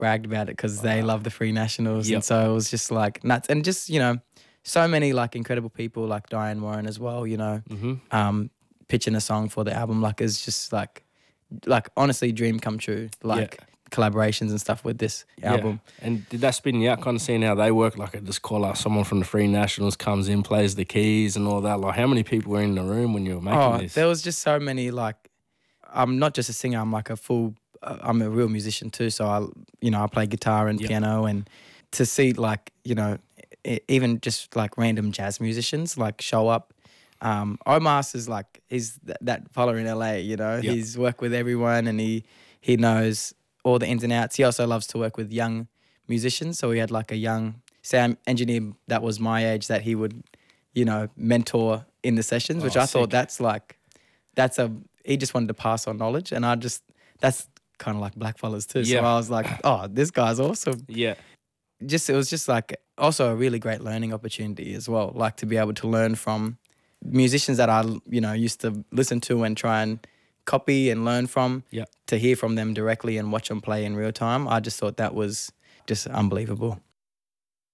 bragged about it because they love the Free Nationals. Yep. And so it was just like nuts. And just, so many like incredible people like Diane Warren as well, pitching a song for the album. Like it's just like honestly dream come true. Like collaborations and stuff with this album. And did that spin you out, kind of seeing how they work? Like, I just call out someone from the Free Nationals, comes in, plays the keys and all that. Like, how many people were in the room when you were making this? There was just so many, like, I'm not just a singer, I'm like I'm a real musician too. So I play guitar and piano, and to see like, even just like random jazz musicians like show up. Omas is like, he's that follower in LA, he's worked with everyone and he knows all the ins and outs. He also loves to work with young musicians. So we had like a young sound engineer that was my age that he would, mentor in the sessions, which I thought he just wanted to pass on knowledge. And that's kind of like blackfellas too. So I was like, oh, this guy's awesome. Yeah. It was just like also a really great learning opportunity as well. Like to be able to learn from musicians that I, used to listen to and try and copy and learn from, to hear from them directly and watch them play in real time. I just thought that was just unbelievable.